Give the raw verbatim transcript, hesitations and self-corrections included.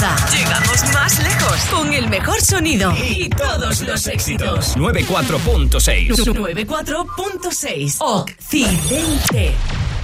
Zaragoza. Llegamos más lejos con el mejor sonido y todos los éxitos. noventa y cuatro punto seis. noventa y cuatro punto seis. Occidente.